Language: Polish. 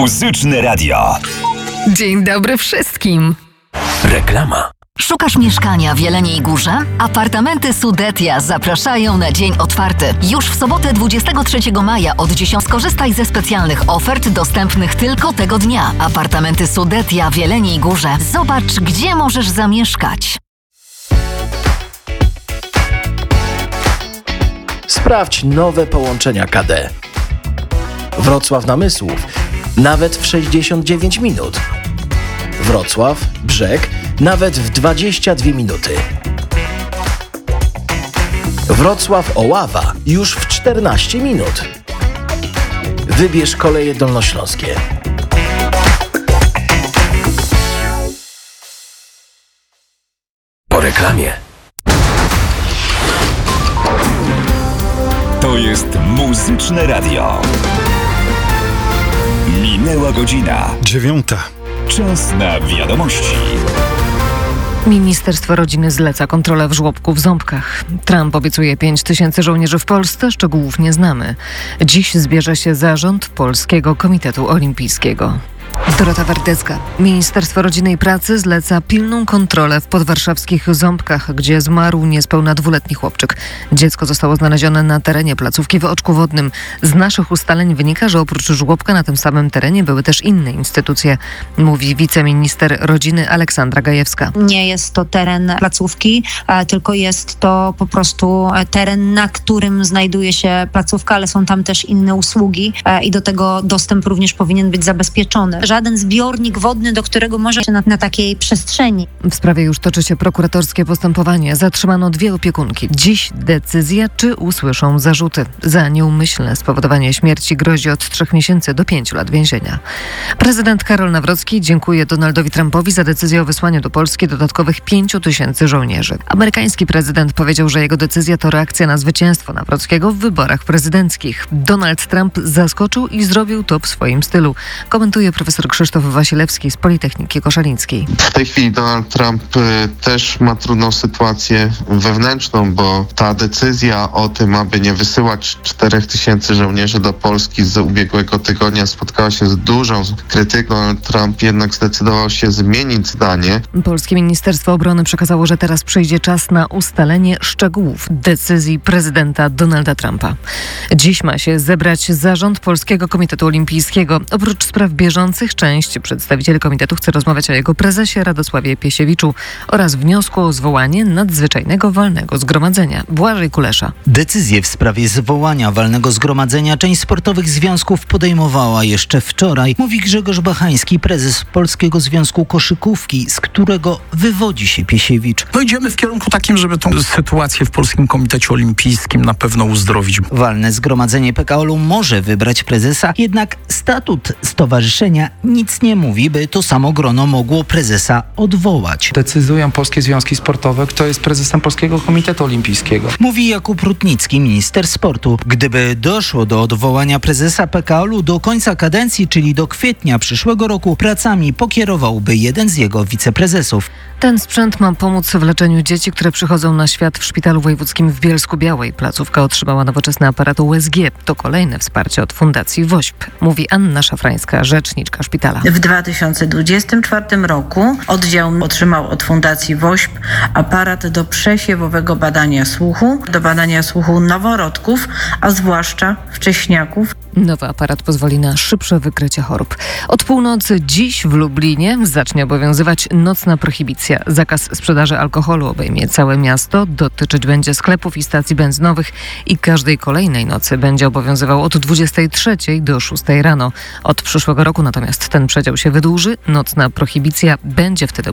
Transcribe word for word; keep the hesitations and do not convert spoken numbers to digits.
Muzyczne Radio. Dzień dobry wszystkim. Reklama. Szukasz mieszkania w Jeleniej Górze? Apartamenty Sudetia zapraszają na dzień otwarty. Już w sobotę dwudziestego trzeciego maja od dziesiątej skorzystaj ze specjalnych ofert dostępnych tylko tego dnia. Apartamenty Sudetia w Jeleniej Górze. Zobacz, gdzie możesz zamieszkać. Sprawdź nowe połączenia K D. Wrocław-Namysłów nawet w sześćdziesiąt dziewięć minut. Wrocław-Brzeg nawet w dwadzieścia dwie minuty. Wrocław-Oława już w czternaście minut. Wybierz Koleje Dolnośląskie. Po reklamie. To jest Muzyczne Radio. Minęła godzina. Dziewiąta. Czas na wiadomości. Ministerstwo Rodziny zleca kontrolę w żłobku w Ząbkach. Trump obiecuje pięć tysięcy żołnierzy w Polsce, szczegółów nie znamy. Dziś zbierze się zarząd Polskiego Komitetu Olimpijskiego. Dorota Wardecka. Ministerstwo Rodziny i Pracy zleca pilną kontrolę w podwarszawskich Ząbkach, gdzie zmarł niespełna dwuletni chłopczyk. Dziecko zostało znalezione na terenie placówki w Oczku Wodnym. Z naszych ustaleń wynika, że oprócz żłobka na tym samym terenie były też inne instytucje, mówi wiceminister rodziny Aleksandra Gajewska. Nie jest to teren placówki, tylko jest to po prostu teren, na którym znajduje się placówka, ale są tam też inne usługi i do tego dostęp również powinien być zabezpieczony. Żaden zbiornik wodny, do którego może się na, na takiej przestrzeni. W sprawie już toczy się prokuratorskie postępowanie. Zatrzymano dwie opiekunki. Dziś decyzja, czy usłyszą zarzuty. Za nieumyślne spowodowanie śmierci grozi od trzech miesięcy do pięciu lat więzienia. Prezydent Karol Nawrocki dziękuje Donaldowi Trumpowi za decyzję o wysłaniu do Polski dodatkowych pięciu tysięcy żołnierzy. Amerykański prezydent powiedział, że jego decyzja to reakcja na zwycięstwo Nawrockiego w wyborach prezydenckich. Donald Trump zaskoczył i zrobił to w swoim stylu. Komentuje profesor Krzysztof Wasilewski z Politechniki Koszalińskiej. W tej chwili Donald Trump y, też ma trudną sytuację wewnętrzną, bo ta decyzja o tym, aby nie wysyłać czterech tysięcy żołnierzy do Polski z ubiegłego tygodnia spotkała się z dużą krytyką. Donald Trump jednak zdecydował się zmienić zdanie. Polskie Ministerstwo Obrony przekazało, że teraz przyjdzie czas na ustalenie szczegółów decyzji prezydenta Donalda Trumpa. Dziś ma się zebrać zarząd Polskiego Komitetu Olimpijskiego. Oprócz spraw bieżących część przedstawicieli komitetu chce rozmawiać o jego prezesie Radosławie Piesiewiczu oraz wniosku o zwołanie nadzwyczajnego walnego zgromadzenia. Błażej Kulesza. Decyzję w sprawie zwołania walnego zgromadzenia część sportowych związków podejmowała jeszcze wczoraj, mówi Grzegorz Bachański, prezes Polskiego Związku Koszykówki, z którego wywodzi się Piesiewicz. No idziemy w kierunku takim, żeby tą sytuację w Polskim Komitecie Olimpijskim na pewno uzdrowić. Walne zgromadzenie P K O L u może wybrać prezesa, jednak statut stowarzyszenia nic nie mówi, by to samo grono mogło prezesa odwołać. Decydują polskie związki sportowe, kto jest prezesem Polskiego Komitetu Olimpijskiego. Mówi Jakub Rutnicki, minister sportu. Gdyby doszło do odwołania prezesa P K O L u do końca kadencji, czyli do kwietnia przyszłego roku, pracami pokierowałby jeden z jego wiceprezesów. Ten sprzęt ma pomóc w leczeniu dzieci, które przychodzą na świat w Szpitalu Wojewódzkim w Bielsku-Białej. Placówka otrzymała nowoczesny aparat U S G. To kolejne wsparcie od Fundacji WOŚP, mówi Anna Szafrańska, rzeczniczka szpitala. W dwa tysiące dwudziestym czwartym roku oddział otrzymał od Fundacji WOŚP aparat do przesiewowego badania słuchu, do badania słuchu noworodków, a zwłaszcza wcześniaków. Nowy aparat pozwoli na szybsze wykrycie chorób. Od północy dziś w Lublinie zacznie obowiązywać nocna prohibicja. Zakaz sprzedaży alkoholu obejmie całe miasto, dotyczyć będzie sklepów i stacji benzynowych i każdej kolejnej nocy będzie obowiązywał od dwudziestej trzeciej do szóstej rano. Od przyszłego roku natomiast ten przedział się wydłuży. Nocna prohibicja będzie wtedy